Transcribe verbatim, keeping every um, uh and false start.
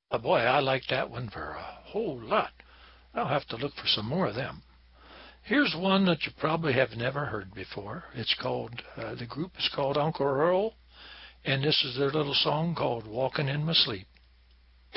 Uh, boy, I like that one for a whole lot. I'll have to look for some more of them. Here's one that you probably have never heard before. It's called, uh, the group is called Uncle Earl, and this is their little song called Walking in My Sleep.